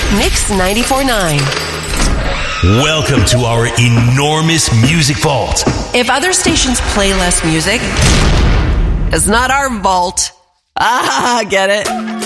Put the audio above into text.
Mix 94.9. Welcome to our enormous music vault. If other stations play less music, it's not our vault. Ah, get it?